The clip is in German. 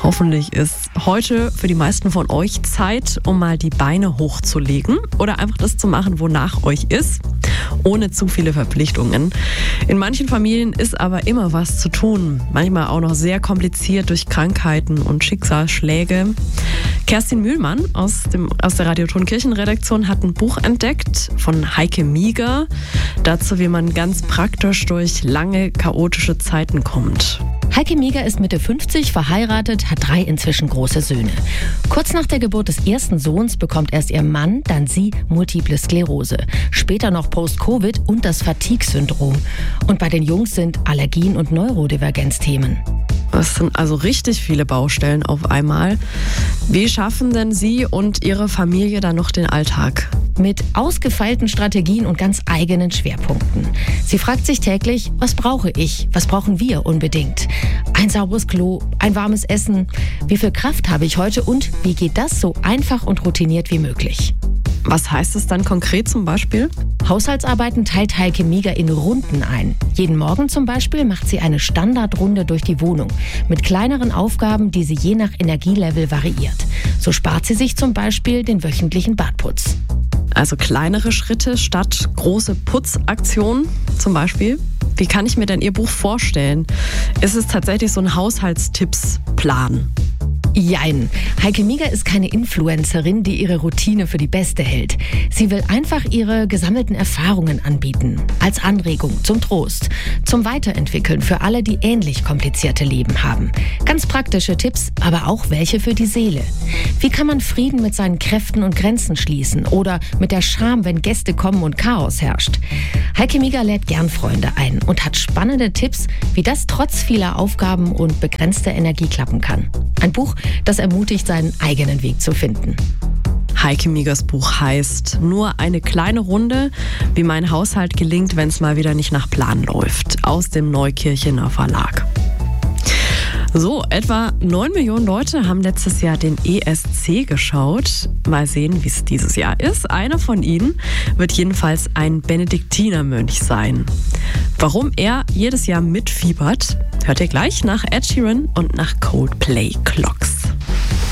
Hoffentlich ist heute für die meisten von euch Zeit, um mal die Beine hochzulegen oder einfach das zu machen, wonach euch ist, ohne zu viele Verpflichtungen. In manchen Familien ist aber immer was zu tun, manchmal auch noch sehr kompliziert durch Krankheiten und Schicksalsschläge. Kerstin Mühlmann aus der Radioton Kirchenredaktion hat ein Buch entdeckt von Heike Mieger, dazu, wie man ganz praktisch durch lange, chaotische Zeiten kommt. Heike Mieger ist Mitte 50, verheiratet, hat 3 inzwischen große Söhne. Kurz nach der Geburt des ersten Sohns bekommt erst ihr Mann, dann sie, Multiple Sklerose. Später noch Post-Covid und das Fatigue-Syndrom. Und bei den Jungs sind Allergien und Neurodivergenz-Themen. Das sind also richtig viele Baustellen auf einmal. Wie schaffen denn Sie und Ihre Familie dann noch den Alltag? Mit ausgefeilten Strategien und ganz eigenen Schwerpunkten. Sie fragt sich täglich, was brauche ich? Was brauchen wir unbedingt? Ein sauberes Klo, ein warmes Essen. Wie viel Kraft habe ich heute und wie geht das so einfach und routiniert wie möglich? Was heißt es dann konkret zum Beispiel? Haushaltsarbeiten teilt Heike Mieger in Runden ein. Jeden Morgen zum Beispiel macht sie eine Standardrunde durch die Wohnung mit kleineren Aufgaben, die sie je nach Energielevel variiert. So spart sie sich zum Beispiel den wöchentlichen Badputz. Also kleinere Schritte statt große Putzaktionen zum Beispiel. Wie kann ich mir denn Ihr Buch vorstellen? Ist es tatsächlich so ein Haushaltstippsplan? Jein. Heike Mieger ist keine Influencerin, die ihre Routine für die beste hält. Sie will einfach ihre gesammelten Erfahrungen anbieten. Als Anregung, zum Trost, zum Weiterentwickeln für alle, die ähnlich komplizierte Leben haben. Ganz praktische Tipps, aber auch welche für die Seele. Wie kann man Frieden mit seinen Kräften und Grenzen schließen? Oder mit der Scham, wenn Gäste kommen und Chaos herrscht? Heike Mieger lädt gern Freunde ein und hat spannende Tipps, wie das trotz vieler Aufgaben und begrenzter Energie klappen kann. Ein Buch, das ermutigt, seinen eigenen Weg zu finden. Heike Miegers Buch heißt Nur eine kleine Runde, wie mein Haushalt gelingt, wenn es mal wieder nicht nach Plan läuft, aus dem Neukirchener Verlag. So, etwa 9 Millionen Leute haben letztes Jahr den ESC geschaut. Mal sehen, wie es dieses Jahr ist. Einer von ihnen wird jedenfalls ein Benediktinermönch sein. Warum er jedes Jahr mitfiebert, hört ihr gleich nach Ed Sheeran und nach Coldplay Clocks.